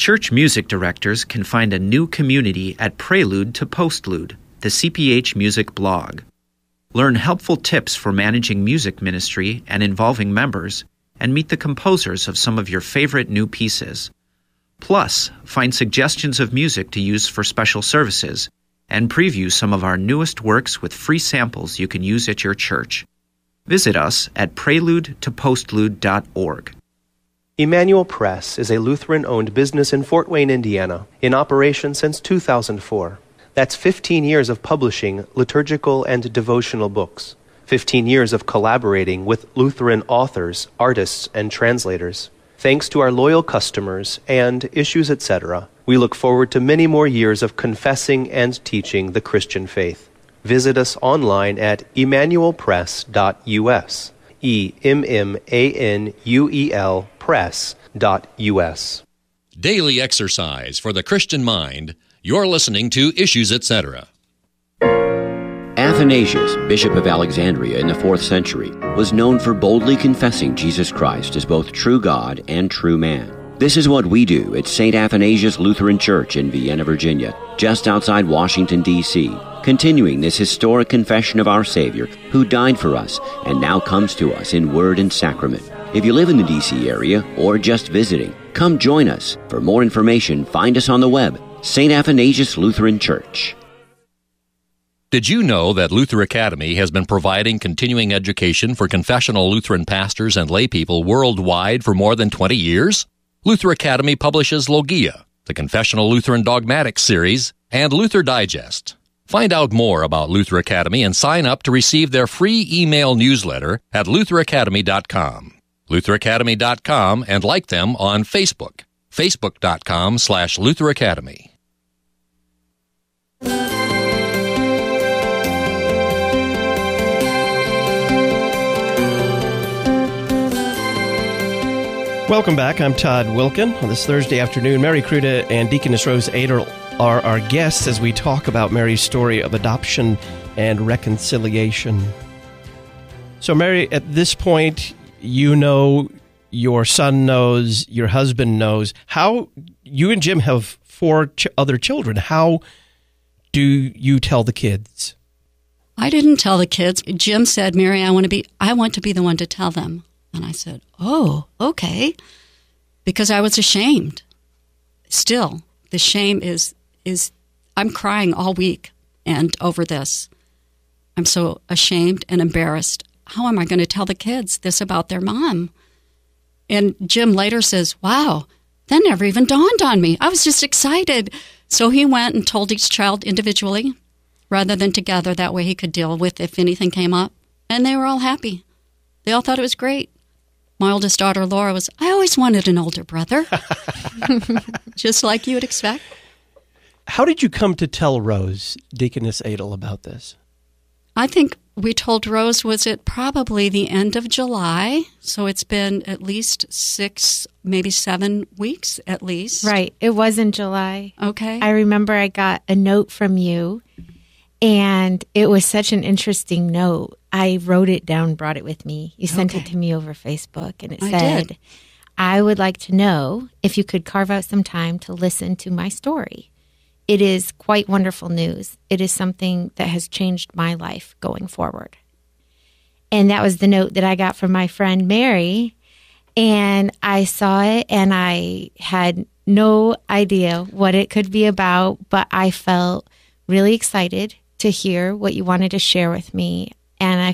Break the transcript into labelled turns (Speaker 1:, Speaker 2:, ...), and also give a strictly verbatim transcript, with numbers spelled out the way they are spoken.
Speaker 1: Church music directors can find a new community at Prelude to Postlude, the C P H Music blog. Learn helpful tips for managing music ministry and involving members, and meet the composers of some of your favorite new pieces. Plus, find suggestions of music to use for special services, and preview some of our newest works with free samples you can use at your church. Visit us at prelude to postlude dot org.
Speaker 2: Emmanuel Press is a Lutheran-owned business in Fort Wayne, Indiana, in operation since two thousand four. That's fifteen years of publishing liturgical and devotional books, fifteen years of collaborating with Lutheran authors, artists, and translators. Thanks to our loyal customers and Issues, et cetera, we look forward to many more years of confessing and teaching the Christian faith. Visit us online at emmanuel press dot u s. E M M A N U E L press dot U S.
Speaker 3: Daily exercise for the Christian mind. You're listening to Issues, et cetera.
Speaker 4: Athanasius, Bishop of Alexandria in the fourth century, was known for boldly confessing Jesus Christ as both true God and true man. This is what we do at Saint Athanasius Lutheran Church in Vienna, Virginia, just outside Washington, D C, continuing this historic confession of our Savior, who died for us and now comes to us in word and sacrament. If you live in the D C area or just visiting, come join us. For more information, find us on the web, Saint Athanasius Lutheran Church.
Speaker 3: Did you know that Luther Academy has been providing continuing education for confessional Lutheran pastors and laypeople worldwide for more than twenty years? Luther Academy publishes Logia, the Confessional Lutheran Dogmatics series, and Luther Digest. Find out more about Luther Academy and sign up to receive their free email newsletter at luther academy dot com. luther academy dot com, and like them on Facebook, facebook dot com slash Luther Academy.
Speaker 5: Welcome back. I'm Todd Wilkin. On this Thursday afternoon, Mary Kruta and Deaconess Rose Adel are our guests as we talk about Mary's story of adoption and reconciliation. So, Mary, at this point, you know, your son knows, your husband knows. How, you and Jim have four ch- other children. How do you tell the kids?
Speaker 6: I didn't tell the kids. Jim said, Mary, I want to be, I want to be the one to tell them. And I said, oh, okay, because I was ashamed. Still, the shame is, is I'm crying all week and over this. I'm so ashamed and embarrassed. How am I going to tell the kids this about their mom? And Jim later says, wow, that never even dawned on me. I was just excited. So he went and told each child individually rather than together. That way he could deal with if anything came up. And they were all happy. They all thought it was great. My oldest daughter, Laura, was, I always wanted an older brother. Just like you would expect.
Speaker 5: How did you come to tell Rose, Deaconess Adel, about this?
Speaker 6: I think we told Rose, was it probably the end of July? So it's been at least six, maybe seven weeks at least.
Speaker 7: Right. It was in July.
Speaker 6: Okay.
Speaker 7: I remember I got a note from you, and it was such an interesting note. I wrote it down, brought it with me. You sent
Speaker 6: Okay.
Speaker 7: it to me over Facebook, and it
Speaker 6: I
Speaker 7: said,
Speaker 6: did.
Speaker 7: I would like to know if you could carve out some time to listen to my story. It is quite wonderful news. It is something that has changed my life going forward. And that was the note that I got from my friend Mary, and I saw it, and I had no idea what it could be about, but I felt really excited to hear what you wanted to share with me. And I